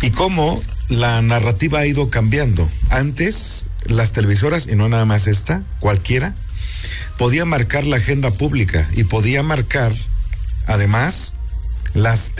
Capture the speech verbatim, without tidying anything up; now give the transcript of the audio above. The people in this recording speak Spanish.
y cómo la narrativa ha ido cambiando. Antes, las televisoras, y no nada más esta, cualquiera, podía marcar la agenda pública y podía marcar, además, las